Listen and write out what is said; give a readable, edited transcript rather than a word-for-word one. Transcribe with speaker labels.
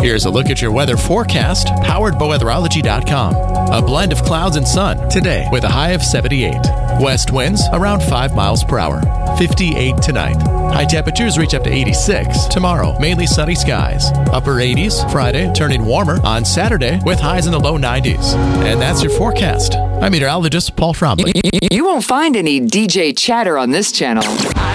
Speaker 1: Here's a look at your weather forecast, powered by weatherology.com. A blend of clouds and sun today with a high of 78. West winds around 5 miles per hour. 58 tonight. High temperatures reach up to 86 tomorrow. Mainly sunny skies. Upper 80s Friday, turning warmer on Saturday with highs in the low 90s. And that's your forecast. I'm meteorologist Paul Trombley.
Speaker 2: You won't find any DJ chatter on this channel.